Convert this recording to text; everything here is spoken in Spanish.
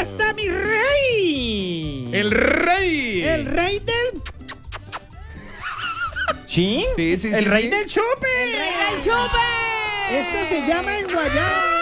está mi rey. El rey. El rey del... ¿Sí? Sí, sí, El sí, rey sí. del chupe. ¡El rey del chupe! Esto se llama enguayado.